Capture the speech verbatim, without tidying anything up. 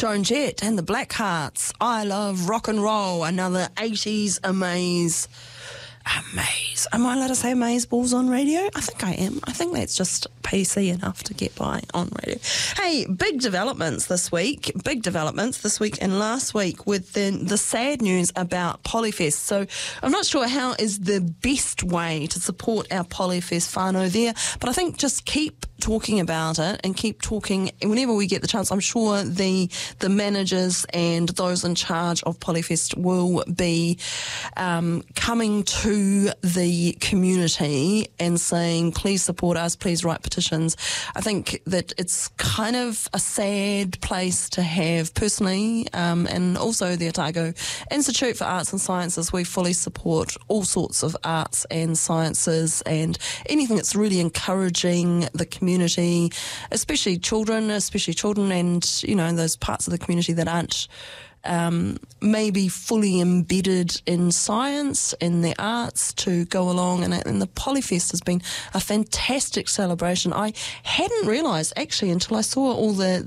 Joan Jett and the Blackhearts. I love rock and roll. Another eighties amaze. Amaze. Am I allowed to say amaze balls on radio? I think I am. I think that's just P C enough to get by on radio. Hey, big developments this week. Big developments this week and last week with the, the sad news about Polyfest. So I'm not sure how is the best way to support our Polyfest whānau there, but I think just keep talking about it and keep talking whenever we get the chance. I'm sure the the managers and those in charge of Polyfest will be um, coming to the community and saying, please support us, please write petitions. I think that it's kind of a sad place to have personally, um, and also the Otago Institute for Arts and Sciences. We fully support all sorts of arts and sciences and anything that's really encouraging the community, especially children, especially children and, you know, those parts of the community that aren't Um, maybe fully embedded in science, in the arts, to go along. And, and the Polyfest has been a fantastic celebration. I hadn't realised, actually, until I saw all the